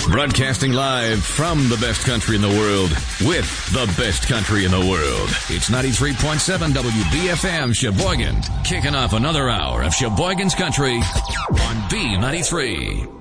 Broadcasting live from the best country in the world with the best country in the world. It's 93.7 WBFM Sheboygan, kicking off another hour of Sheboygan's Country on B93.